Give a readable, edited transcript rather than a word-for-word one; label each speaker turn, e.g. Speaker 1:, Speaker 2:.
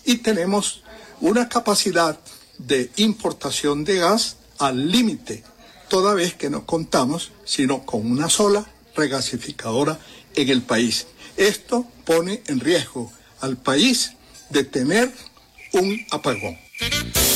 Speaker 1: y tenemos una capacidad de importación de gas al límite, toda vez que no contamos sino con una sola regasificadora en el país. Esto pone en riesgo al país de tener un apagón.